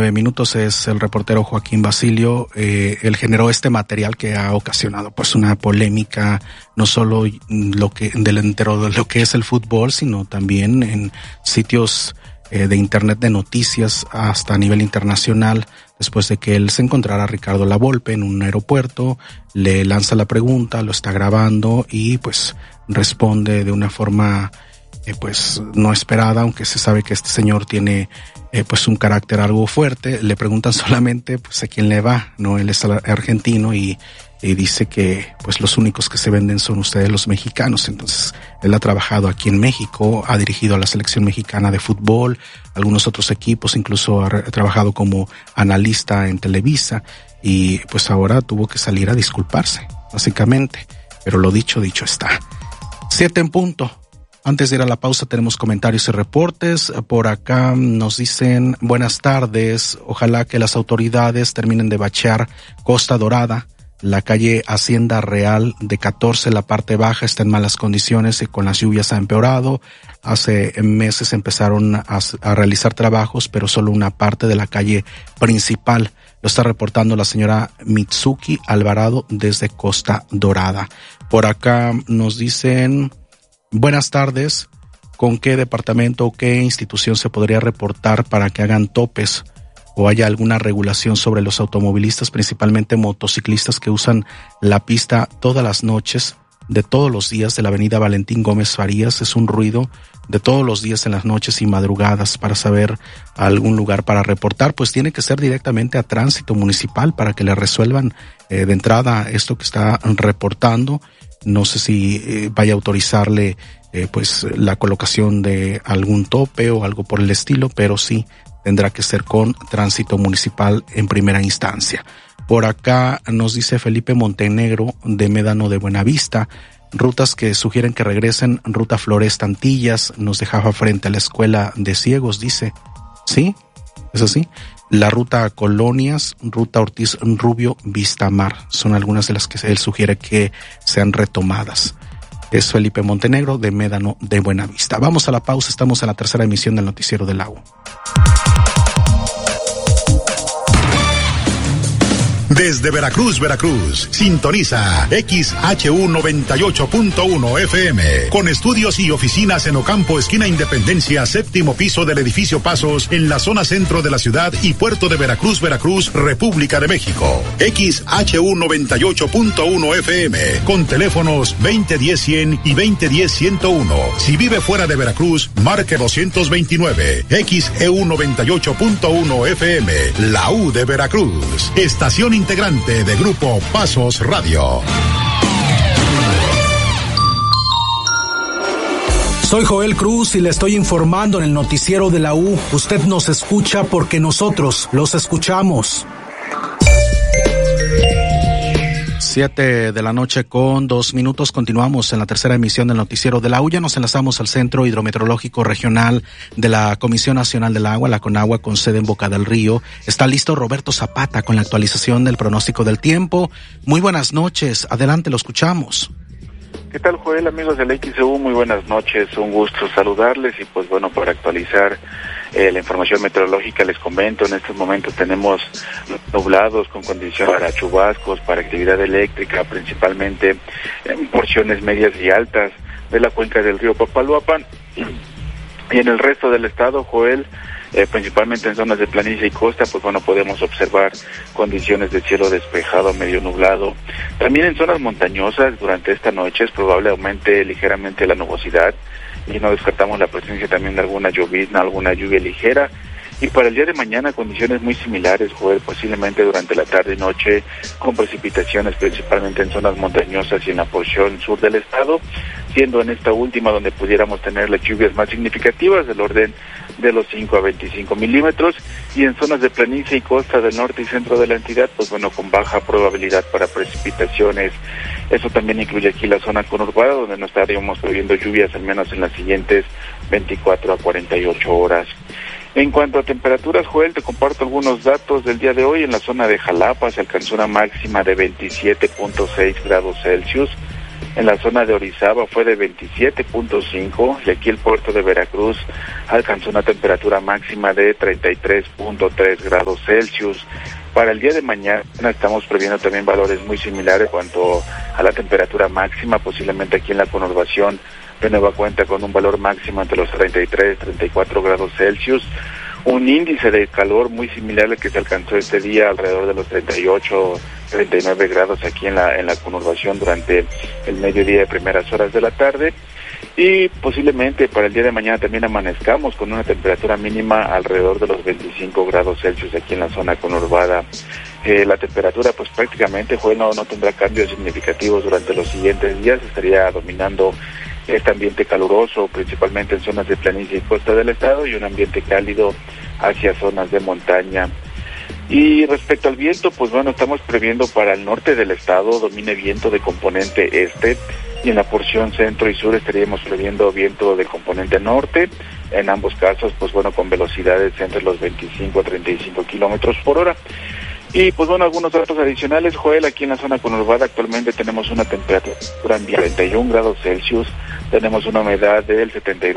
minutos, es el reportero Joaquín Basilio. Él generó este material que ha ocasionado pues una polémica, no solo dentro de lo que es el fútbol, sino también en sitios de internet de noticias hasta a nivel internacional, después de que él se encontrara a Ricardo Lavolpe en un aeropuerto, le lanza la pregunta, lo está grabando y pues responde de una forma pues no esperada, aunque se sabe que este señor tiene pues un carácter algo fuerte. Le preguntan solamente pues a quién le va, ¿no? Él es argentino y dice que pues los únicos que se venden son ustedes los mexicanos. Entonces él ha trabajado aquí en México, ha dirigido a la selección mexicana de fútbol, algunos otros equipos, incluso ha trabajado como analista en Televisa y pues ahora tuvo que salir a disculparse, básicamente. Pero lo dicho está. 7:00. Antes de ir a la pausa tenemos comentarios y reportes. Por acá nos dicen, buenas tardes, ojalá que las autoridades terminen de bachear Costa Dorada. La calle Hacienda Real de 14, la parte baja, está en malas condiciones y con las lluvias ha empeorado. Hace meses empezaron a realizar trabajos, pero solo una parte de la calle principal. Lo está reportando la señora Mitsuki Alvarado desde Costa Dorada. Por acá nos dicen, buenas tardes, ¿con qué departamento o qué institución se podría reportar para que hagan topes o haya alguna regulación sobre los automovilistas, principalmente motociclistas que usan la pista todas las noches, de todos los días de la avenida Valentín Gómez Farías? Es un ruido de todos los días en las noches y madrugadas. Para saber algún lugar para reportar, pues tiene que ser directamente a Tránsito Municipal para que le resuelvan de entrada esto que está reportando. No sé si vaya a autorizarle pues la colocación de algún tope o algo por el estilo, pero sí tendrá que ser con Tránsito Municipal en primera instancia. Por acá nos dice Felipe Montenegro de Médano de Buenavista, rutas que sugieren que regresen, ruta Floresta Antillas, nos dejaba frente a la escuela de ciegos, dice. ¿Sí? ¿Es así? La ruta Colonias, ruta Ortiz Rubio, Vistamar, son algunas de las que él sugiere que sean retomadas. Es Felipe Montenegro de Médano de Buenavista. Vamos a la pausa, estamos en la tercera emisión del Noticiero del Lago. Desde Veracruz, sintoniza XHU 98.1 FM, con estudios y oficinas en Ocampo, esquina Independencia, séptimo piso del edificio Pasos, en la zona centro de la ciudad y puerto de Veracruz, República de México. XHU 98.1 FM, con teléfonos 2010-100 y 2010-101. Si vive fuera de Veracruz, marque 229. XEU 98.1 FM, la U de Veracruz. Estación integrante de Grupo Pasos Radio. Soy Joel Cruz y le estoy informando en el Noticiero de la U. Usted nos escucha porque nosotros los escuchamos. 7:02 continuamos en la tercera emisión del Noticiero de la U. Ya nos enlazamos al Centro Hidrometeorológico Regional de la Comisión Nacional del Agua, la CONAGUA, con sede en Boca del Río. Está listo Roberto Zapata con la actualización del pronóstico del tiempo. Muy buenas noches, adelante, lo escuchamos. ¿Qué tal, Joel, amigos del XEU? Muy buenas noches, un gusto saludarles y pues bueno, para actualizar la información meteorológica les comento, en estos momentos tenemos nublados con condiciones para chubascos, para actividad eléctrica, principalmente en porciones medias y altas de la cuenca del río Papaloapan y en el resto del estado, Joel, principalmente en zonas de planicie y costa, pues bueno, podemos observar condiciones de cielo despejado, medio nublado. También en zonas montañosas durante esta noche es probable aumente ligeramente la nubosidad y no descartamos la presencia también de alguna llovizna, alguna lluvia ligera. Y para el día de mañana condiciones muy similares, Joel, posiblemente durante la tarde y noche con precipitaciones principalmente en zonas montañosas y en la porción sur del estado, siendo en esta última donde pudiéramos tener las lluvias más significativas del orden de los 5 a 25 milímetros, y en zonas de planicie y costa del norte y centro de la entidad, pues bueno, con baja probabilidad para precipitaciones. Eso también incluye aquí la zona conurbada, donde no estaríamos previendo lluvias al menos en las siguientes 24 a 48 horas. En cuanto a temperaturas, Joel, te comparto algunos datos del día de hoy. En la zona de Jalapa se alcanzó una máxima de 27.6 grados Celsius. En la zona de Orizaba fue de 27.5 y aquí el puerto de Veracruz alcanzó una temperatura máxima de 33.3 grados Celsius. Para el día de mañana estamos previendo también valores muy similares en cuanto a la temperatura máxima, posiblemente aquí en la conurbación de Nueva Cuenta con un valor máximo entre los 33 y 34 grados Celsius. Un índice de calor muy similar al que se alcanzó este día, alrededor de los 38, 39 grados aquí en la conurbación durante el mediodía de primeras horas de la tarde. Y posiblemente para el día de mañana también amanezcamos con una temperatura mínima alrededor de los 25 grados Celsius aquí en la zona conurbada. La temperatura pues prácticamente no tendrá cambios significativos durante los siguientes días, estaría dominando este ambiente caluroso, principalmente en zonas de planicie y costa del estado, y un ambiente cálido hacia zonas de montaña. Y respecto al viento, pues bueno, estamos previendo para el norte del estado domine viento de componente este, y en la porción centro y sur estaríamos previendo viento de componente norte, en ambos casos, pues bueno, con velocidades entre los 25 a 35 kilómetros por hora. Y pues bueno, algunos datos adicionales, Joel, aquí en la zona conurbada actualmente tenemos una temperatura ambiente de 31 grados Celsius, tenemos una humedad del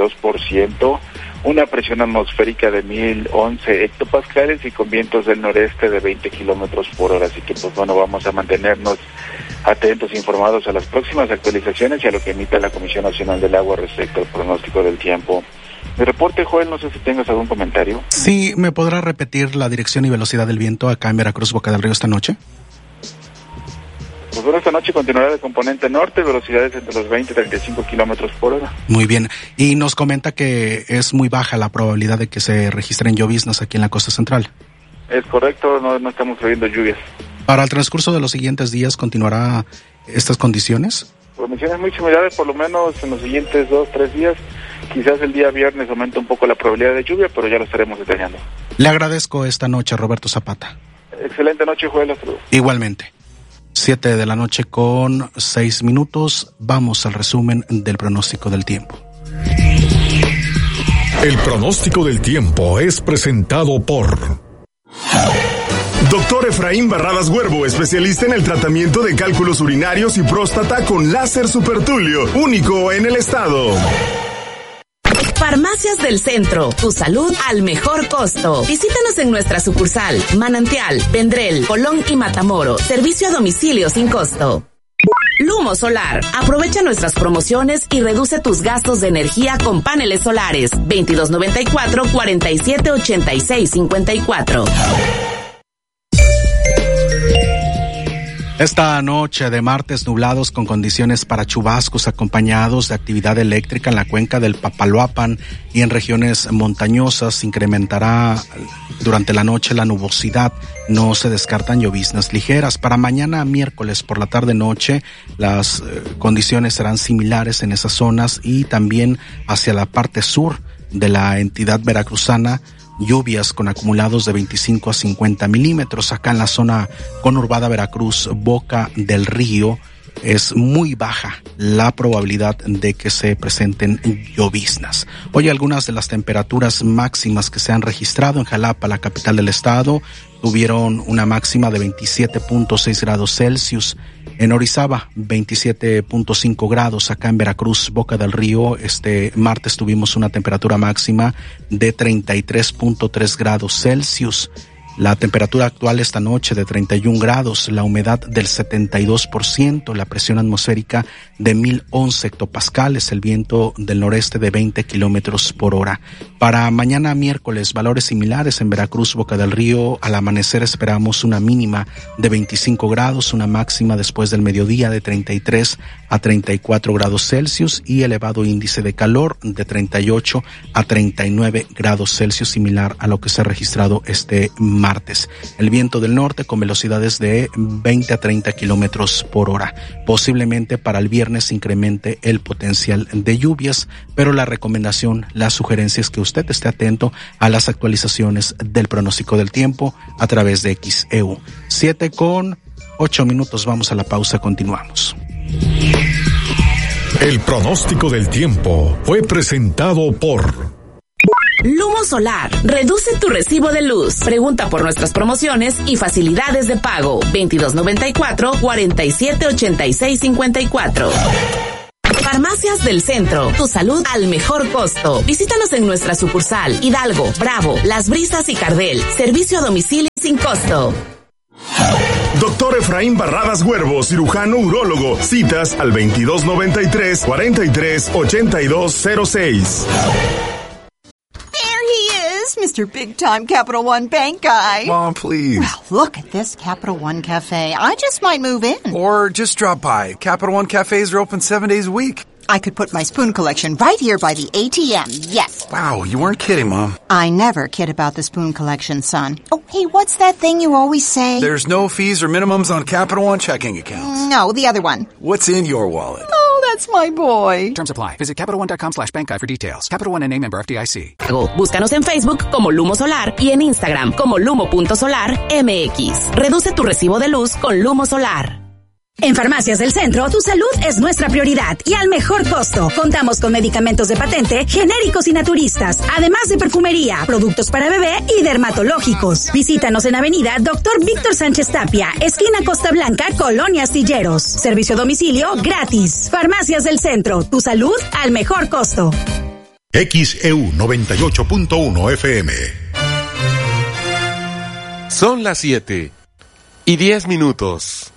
72%, una presión atmosférica de 1011 hectopascales y con vientos del noreste de 20 kilómetros por hora. Así que pues bueno, vamos a mantenernos atentos e informados a las próximas actualizaciones y a lo que emita la Comisión Nacional del Agua respecto al pronóstico del tiempo. Mi reporte, Joel, no sé si tengas algún comentario. Sí, ¿me podrá repetir la dirección y velocidad del viento acá en Veracruz, Boca del Río, esta noche? Pues bueno, esta noche continuará de componente norte, velocidades entre los 20 y 35 kilómetros por hora. Muy bien. Y nos comenta que es muy baja la probabilidad de que se registren lloviznas aquí en la costa central. Es correcto, no estamos previendo lluvias. ¿Para el transcurso de los siguientes días continuará estas condiciones? Condiciones muy similares, por lo menos en los siguientes 2-3 días. Quizás el día viernes aumenta un poco la probabilidad de lluvia, pero ya lo estaremos detallando. Le agradezco esta noche, Roberto Zapata. Excelente noche, Joel. Igualmente. 7:06 a.m. Vamos al resumen del pronóstico del tiempo. El pronóstico del tiempo es presentado por Dr. Efraín Barradas Huervo, especialista en el tratamiento de cálculos urinarios y próstata con láser supertulio, único en el estado. Farmacias del Centro, tu salud al mejor costo. Visítanos en nuestra sucursal, Manantial, Vendrell, Colón y Matamoros. Servicio a domicilio sin costo. Lumo Solar. Aprovecha nuestras promociones y reduce tus gastos de energía con paneles solares. 2294-478654. Esta noche de martes nublados con condiciones para chubascos acompañados de actividad eléctrica en la cuenca del Papaloapan y en regiones montañosas. Incrementará durante la noche la nubosidad. No se descartan lloviznas ligeras. Para mañana miércoles por la tarde-noche las condiciones serán similares en esas zonas y también hacia la parte sur de la entidad veracruzana. Lluvias con acumulados de 25 a 50 milímetros. Acá en la zona conurbada Veracruz, Boca del Río, es muy baja la probabilidad de que se presenten lloviznas. Hoy algunas de las temperaturas máximas que se han registrado en Jalapa, la capital del estado, tuvieron una máxima de 27.6 grados Celsius. En Orizaba, 27.5 grados. Acá en Veracruz, Boca del Río, este martes tuvimos una temperatura máxima de 33.3 grados Celsius. La temperatura actual esta noche de 31 grados, la humedad del 72%, la presión atmosférica de 1011 hectopascales, el viento del noreste de 20 kilómetros por hora. Para mañana miércoles, valores similares en Veracruz, Boca del Río. Al amanecer esperamos una mínima de 25 grados, una máxima después del mediodía de 33 a 34 grados Celsius y elevado índice de calor de 38 a 39 grados Celsius, similar a lo que se ha registrado este martes. El viento del norte con velocidades de 20 a 30 kilómetros por hora. Posiblemente para el viernes incremente el potencial de lluvias, pero la recomendación, la sugerencia es que usted esté atento a las actualizaciones del pronóstico del tiempo a través de XEU. 7:08 vamos a la pausa, continuamos. El pronóstico del tiempo fue presentado por Lumo Solar, reduce tu recibo de luz. Pregunta por nuestras promociones y facilidades de pago. 2294-478654. Farmacias del Centro, tu salud al mejor costo. Visítanos en nuestra sucursal Hidalgo, Bravo, Las Brisas y Cardel. Servicio a domicilio sin costo. Doctor Efraín Barradas Huervo, cirujano urólogo. Citas al 2293-438206. Mr. Big Time Capital One Bank guy. Mom, please. Well, look at this Capital One Cafe. I just might move in. Or just drop by. Capital One cafes are open 7 days a week. I could put my spoon collection right here by the ATM. Yes. Wow, you weren't kidding, Mom. I never kid about the spoon collection, son. Oh, hey, what's that thing you always say? There's no fees or minimums on Capital One checking accounts. No, the other one. What's in your wallet? Oh, that's my boy. Terms apply. Visit CapitalOne.com/bank guide for details. Capital One, N.A. member FDIC. Búscanos en Facebook como Lumo Solar y en Instagram como lumo.solarmx. Reduce tu recibo de luz con Lumo Solar. En Farmacias del Centro, tu salud es nuestra prioridad y al mejor costo. Contamos con medicamentos de patente, genéricos y naturistas, además de perfumería, productos para bebé y dermatológicos. Visítanos en Avenida Dr. Víctor Sánchez Tapia, esquina Costa Blanca, Colonia Astilleros. Servicio a domicilio gratis. Farmacias del Centro, tu salud al mejor costo. XEU 98.1 FM. Son las 7:10.